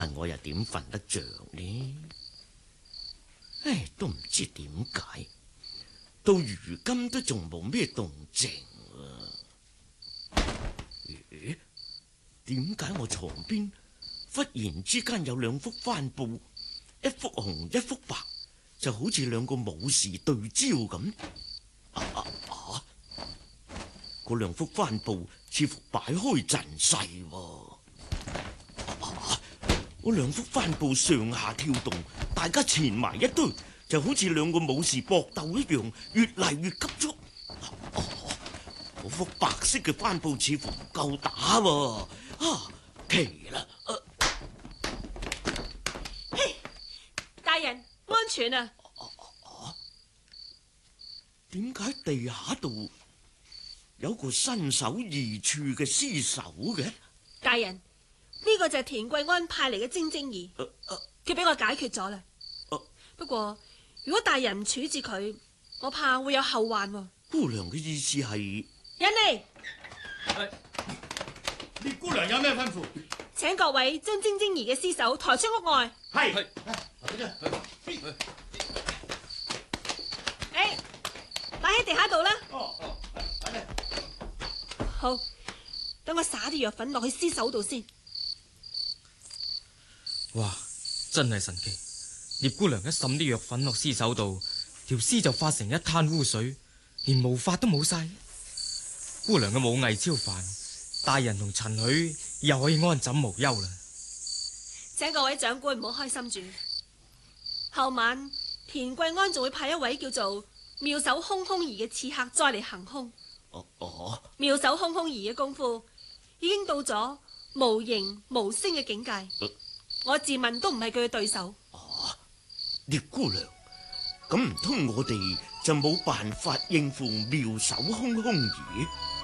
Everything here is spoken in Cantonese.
我又點瞓得着呢？唉，都唔知點解，到如今都仲冇咩動靜啊！咦？點解我床邊忽然之間有兩幅帆布，一幅紅一幅白，就好似兩個武士對焦咁？嗰兩幅帆布似乎擺開陣勢喎。嗰兩幅帆布上下跳動，大家纏埋一堆，就好似兩個武士搏鬥一樣，越嚟越急速。嗰幅白色嘅帆布似乎唔夠打喎。奇啦！ 嘿，大人安全啊！ 點解地下度有個身首異處嘅屍首嘅？ 大人，呢個就係田桂安派嚟嘅晶晶兒，佢俾我解決咗啦。不過如果大人唔處置佢，我怕會有後患喎。 姑娘嘅意思係？ 人嚟， 聶姑娘有咩吩咐？ 請各位將晶晶兒嘅屍首抬出屋外。 係。 擺喺地下度啦。 快啲。 好，等我灑啲藥粉落去屍首度先。 哇，真係神奇！聶姑娘一滲啲藥粉落屍首度，條屍就化成一灘污水，連毛髮都冇晒。姑娘嘅武藝超凡，大人同陳許又可以安枕無憂啦。 請各位長官唔好開心住。後晚田桂安仲會派一位叫做妙手空空兒嘅刺客再嚟行凶。妙手空空兒嘅功夫已經到咗無形無聲嘅境界，我自問都唔係佢嘅對手。 聶姑娘，咁唔通我哋就冇辦法應付妙手空空兒？